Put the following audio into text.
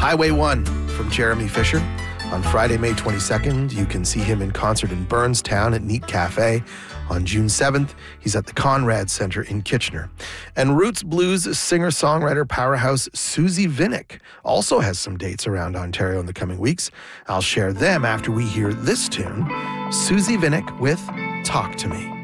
Highway 1 from Jeremy Fisher. On Friday, May 22nd, you can see him in concert in Burnstown at Neat Cafe. On June 7th, he's at the Conrad Center in Kitchener. And Roots Blues singer-songwriter powerhouse Susie Vinnick also has some dates around Ontario in the coming weeks. I'll share them after we hear this tune, Susie Vinnick with Talk to Me.